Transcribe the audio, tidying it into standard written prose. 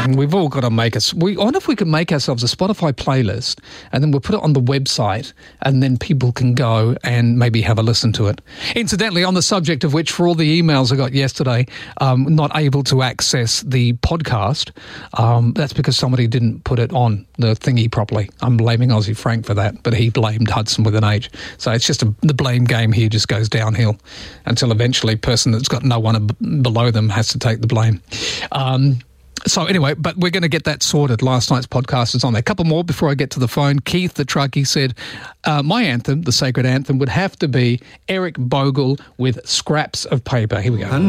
We've all got to make us. I wonder if we could make ourselves a Spotify playlist and then we'll put it on the website and then people can go and maybe have a listen to it. Incidentally, on the subject of which, for all the emails I got yesterday, not able to access the podcast, that's because somebody didn't put it on the thingy properly. I'm blaming Aussie Frank for that, but he blamed Hudson with an H. So it's just the blame game here just goes downhill until eventually a person that's got no one below them has to take the blame. So anyway, but we're going to get that sorted. Last night's podcast is on there. A couple more before I get to the phone. Keith, the truckie, said, my anthem, the sacred anthem, would have to be Eric Bogle with Scraps of Paper. Here we go.